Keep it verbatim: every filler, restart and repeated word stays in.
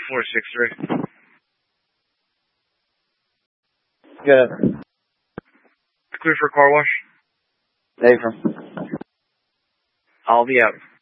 four six three. Good. Clear for car wash? Affirm. I'll be out.